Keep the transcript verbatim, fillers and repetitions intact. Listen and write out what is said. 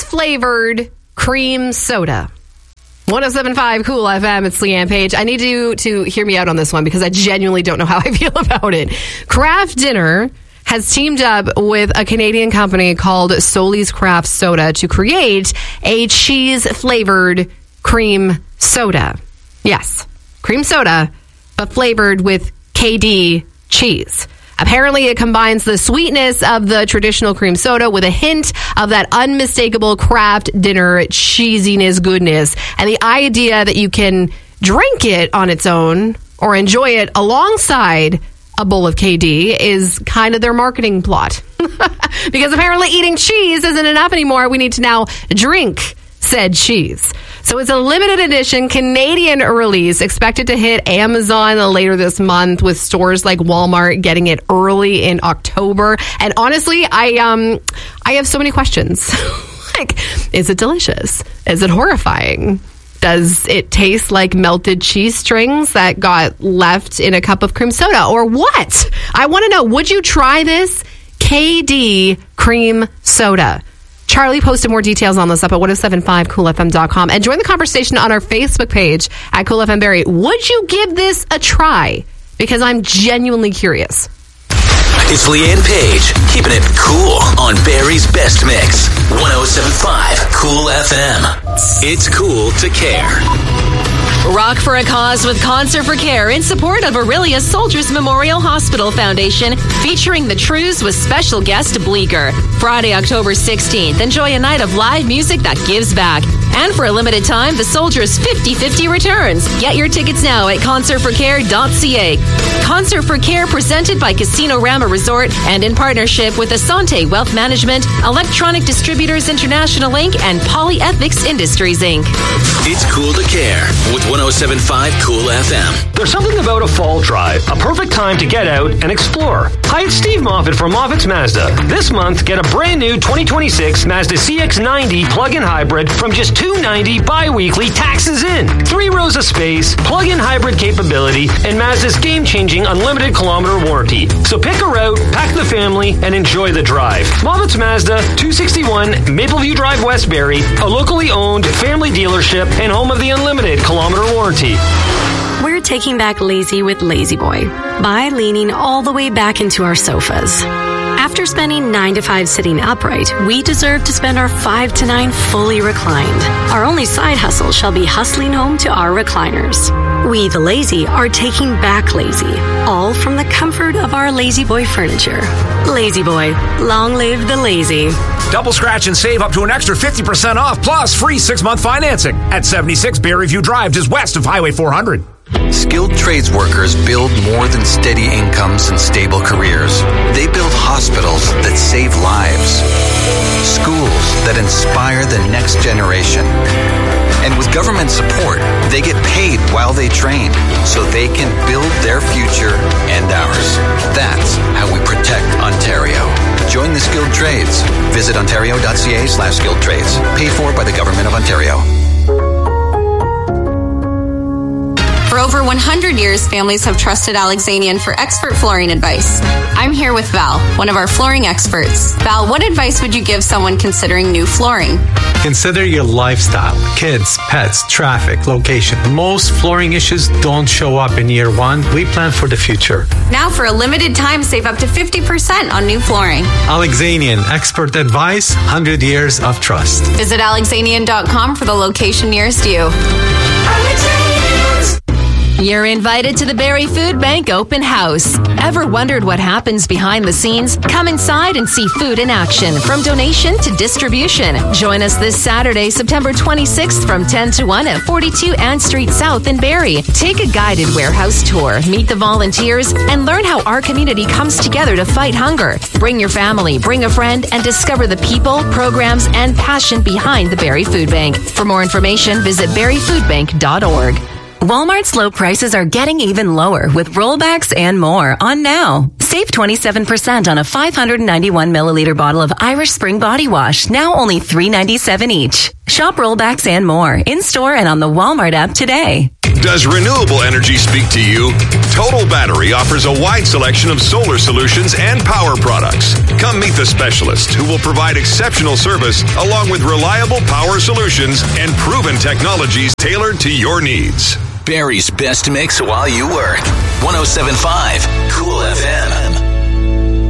cheese-flavored cream soda. one oh seven point five Cool F M, it's Leanne Page. I need you to hear me out on this one because I genuinely don't know how I feel about it. Kraft Dinner has teamed up with a Canadian company called Soli's Craft Soda to create a cheese-flavored cream soda. Yes, cream soda, but flavored with K D cheese. Apparently, it combines the sweetness of the traditional cream soda with a hint of that unmistakable Kraft Dinner cheesiness goodness. And the idea that you can drink it on its own or enjoy it alongside a bowl of K D is kind of their marketing plot. Because apparently eating cheese isn't enough anymore. We need to now drink said cheese. So it's a limited edition Canadian release expected to hit Amazon later this month, with stores like Walmart getting it early in October. And honestly, I um I have so many questions. Like, is it delicious? Is it horrifying? Does it taste like melted cheese strings that got left in a cup of cream soda, or what? I want to know, would you try this K D cream soda? Charlie posted more details on this up at ten seventy-five cool f m dot com, and join the conversation on our Facebook page at Cool F M Barrie. Would you give this a try? Because I'm genuinely curious. It's Leanne Page, keeping it cool on Barrie's Best Mix. ten seventy-five Cool F M. It's cool to care. Rock for a Cause with Concert for Care in support of Aurelia Soldiers Memorial Hospital Foundation, featuring the Trues with special guest Bleecker. Friday, October sixteenth, enjoy a night of live music that gives back. And for a limited time, the Soldiers fifty-fifty returns. Get your tickets now at concert for care dot c a. Concert for Care presented by Casino Rama Resort and in partnership with Asante Wealth Management, Electronic Distributors International Incorporated, and Polyethics Industries Incorporated. It's cool to care with ten seventy-five Cool F M. There's something about a fall drive, a perfect time to get out and explore. Hi, it's Steve Moffitt from Moffitt's Mazda. This month, get a brand new twenty twenty-six Mazda C X ninety plug-in hybrid from just two hundred ninety dollars bi-weekly, taxes in. Three rows of space, plug-in hybrid capability, and Mazda's game-changing unlimited kilometer warranty. So pick a route, pack the family, and enjoy the drive. Moffitt's Mazda, two sixty-one Mapleview Drive, Westbury, a locally owned family dealership and home of the unlimited kilometer warranty. We're taking back lazy with Lazy Boy by leaning all the way back into our sofas. After spending nine to five sitting upright, we deserve to spend our five to nine fully reclined. Our only side hustle shall be hustling home to our recliners. We, the lazy, are taking back lazy, all from the comfort of our Lazy Boy furniture. Lazy Boy, long live the lazy. Double scratch and save up to an extra fifty percent off, plus free six-month financing at seventy-six Barrieview Drive, just west of Highway four hundred. Skilled trades workers build more than steady incomes and stable careers. They build hospitals that save lives, schools that inspire the next generation. And with government support, they get paid while they train, so they can build their future and ours. That's how we protect Ontario. Join the skilled trades. Visit ontario.ca slash skilled trades. Paid for by the Government of Ontario. For over one hundred years, families have trusted Alexanian for expert flooring advice. I'm here with Val, one of our flooring experts. Val, what advice would you give someone considering new flooring? Consider your lifestyle, kids, pets, traffic, location. Most flooring issues don't show up in year one. We plan for the future. Now, for a limited time, save up to fifty percent on new flooring. Alexanian, expert advice, one hundred years of trust. Visit alexanian dot com for the location nearest you. You're invited to the Barrie Food Bank Open House. Ever wondered what happens behind the scenes? Come inside and see food in action, from donation to distribution. Join us this Saturday, September twenty-sixth from ten to one at forty-two Ann Street South in Barrie. Take a guided warehouse tour, meet the volunteers, and learn how our community comes together to fight hunger. Bring your family, bring a friend, and discover the people, programs, and passion behind the Barrie Food Bank. For more information, visit barrie food bank dot org. Walmart's low prices are getting even lower with rollbacks and more on now. Save twenty-seven percent on a five hundred ninety-one milliliter bottle of Irish Spring Body Wash, now only three dollars and ninety-seven cents each. Shop rollbacks and more in store and on the Walmart app today. Does renewable energy speak to you? Total Battery offers a wide selection of solar solutions and power products. Come meet the specialist who will provide exceptional service along with reliable power solutions and proven technologies tailored to your needs. Barry's best mix while you work. one oh seven point five Cool F M.